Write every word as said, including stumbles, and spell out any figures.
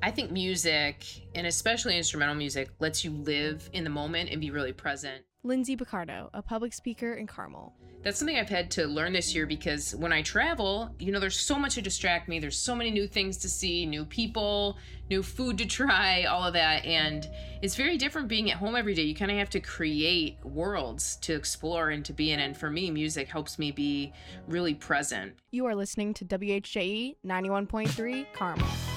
I think music, and especially instrumental music, lets you live in the moment and be really present. Lindsay Picardo, a public speaker in Carmel. That's something I've had to learn this year because when I travel, you know, there's so much to distract me. There's so many new things to see, new people, new food to try, all of that. And it's very different being at home every day. You kind of have to create worlds to explore and to be in. And for me, music helps me be really present. You are listening to W H J E ninety-one point three Carmel.